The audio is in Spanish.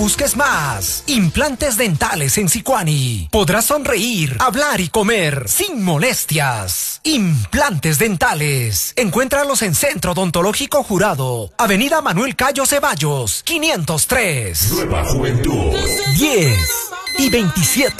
Busques más. Implantes dentales en Sicuani. Podrás sonreír, hablar y comer sin molestias. Implantes dentales. Encuéntralos en Centro Odontológico Jurado, Avenida Manuel Cayo Ceballos, 503. Nueva Juventud. 10 y 27